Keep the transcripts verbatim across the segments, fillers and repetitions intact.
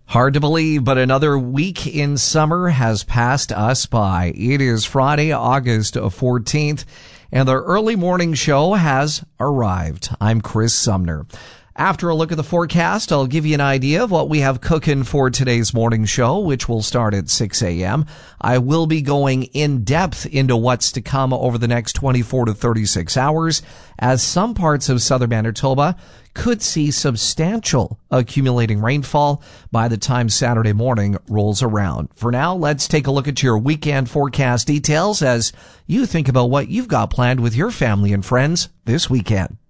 Hard to believe, but another week in summer has passed us by. It is Friday, August fourteenth, and the early morning show has arrived. I'm Chris Sumner. After a look at the forecast, I'll give you an idea of what we have cooking for today's morning show, which will start at six a.m. I will be going in depth into what's to come over the next twenty-four to thirty-six hours, as some parts of southern Manitoba could see substantial accumulating rainfall by the time Saturday morning rolls around. For now, let's take a look at your weekend forecast details as you think about what you've got planned with your family and friends this weekend.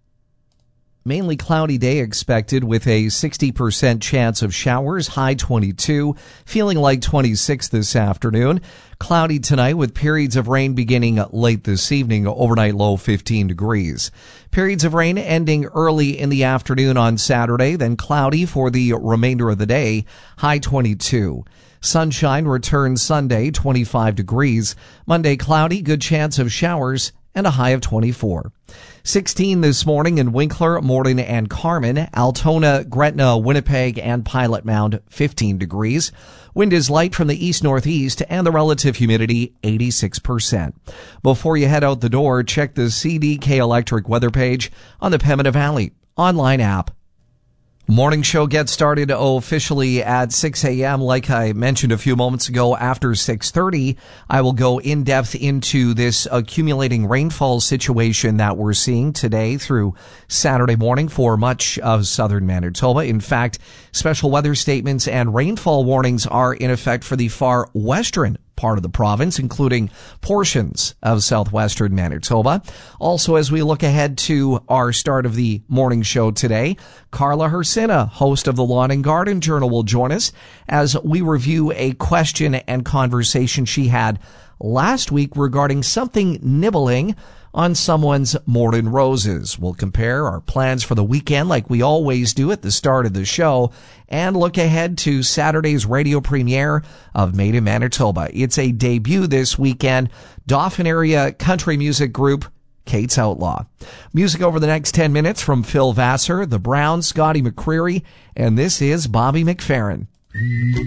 Mainly cloudy day expected with a sixty percent chance of showers, high twenty-two, feeling like twenty-six this afternoon. Cloudy tonight with periods of rain beginning late this evening, overnight low fifteen degrees. Periods of rain ending early in the afternoon on Saturday, then cloudy for the remainder of the day, high twenty-two. Sunshine returns Sunday, twenty-five degrees. Monday cloudy, good chance of showers, and a high of twenty-four. sixteen this morning in Winkler, Morden, and Carman. Altona, Gretna, Winnipeg, and Pilot Mound, fifteen degrees. Wind is light from the east-northeast, and the relative humidity, eighty-six percent. Before you head out the door, check the C D K Electric weather page on the Pembina Valley online app. Morning show gets started officially at six a.m. Like I mentioned a few moments ago, after six thirty, I will go in depth into this accumulating rainfall situation that we're seeing today through Saturday morning for much of southern Manitoba. In fact, special weather statements and rainfall warnings are in effect for the far western part of the province, including portions of southwestern Manitoba. Also, as we look ahead to our start of the morning show today, Carla Hersina, host of the Lawn and Garden Journal, will join us as we review a question and conversation she had last week regarding something nibbling on someone's Morden roses. We'll compare our plans for the weekend like we always do at the start of the show and look ahead to Saturday's radio premiere of Made in Manitoba. It's a debut this weekend. Dauphin area country music group Kate's Outlaw. Music over the next ten minutes from Phil Vassar, The Browns, Scotty McCreery, and this is Bobby McFerrin.